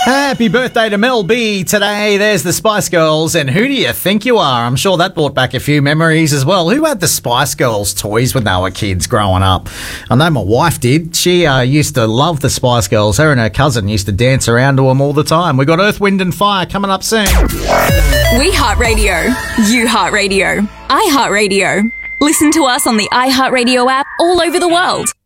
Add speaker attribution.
Speaker 1: Happy birthday to Mel B today. There's the Spice Girls. And who do you think you are? I'm sure that brought back a few memories as well. Who had the Spice Girls toys when they were kids growing up? I know my wife did. She used to love the Spice Girls. Her and her cousin used to dance around to them all the time. We got Earth, Wind and Fire coming up soon.
Speaker 2: We Heart Radio. You Heart Radio. I Heart Radio. Listen to us on the iHeartRadio app all over the world.